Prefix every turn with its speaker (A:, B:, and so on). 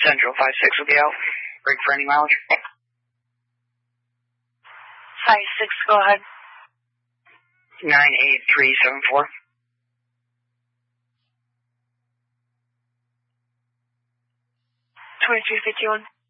A: Central 5-6 will be out. Break for any mileage.
B: 5-6, go ahead.
A: 98374.
B: 2351.